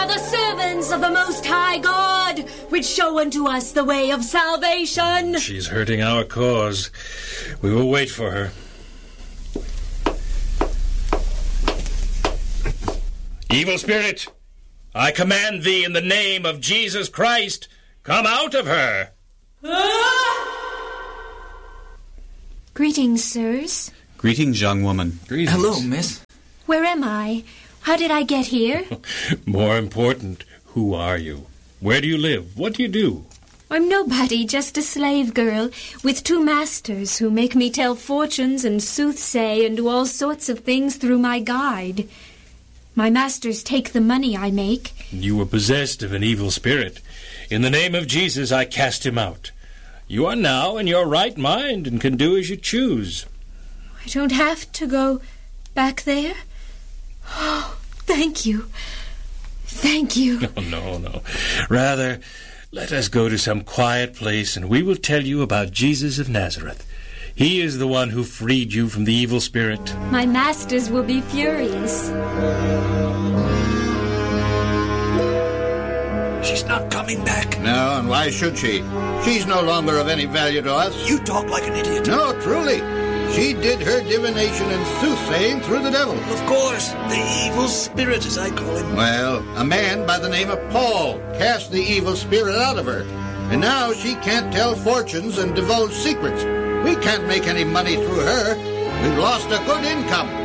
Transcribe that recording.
The servants of the Most High God, which show unto us the way of salvation. She's hurting our cause. We will wait for her. Evil spirit, I command thee in the name of Jesus Christ, come out of her. Greetings, sirs. Greetings, young woman. Greetings. Hello, miss. Where am I? How did I get here? More important, who are you? Where do you live? What do you do? I'm nobody, just a slave girl with 2 masters who make me tell fortunes and soothsay and do all sorts of things through my guide. My masters take the money I make. You were possessed of an evil spirit. In the name of Jesus, I cast him out. You are now in your right mind and can do as you choose. I don't have to go back there? Oh, thank you. Thank you. No. Rather, let us go to some quiet place and we will tell you about Jesus of Nazareth. He is the one who freed you from the evil spirit. My masters will be furious. She's not coming back. No, and why should she? She's no longer of any value to us. You talk like an idiot. No, truly. She did her divination and soothsaying through the devil. Of course, the evil spirit, as I call him. Well, a man by the name of Paul cast the evil spirit out of her. And now she can't tell fortunes and divulge secrets. We can't make any money through her. We've lost a good income.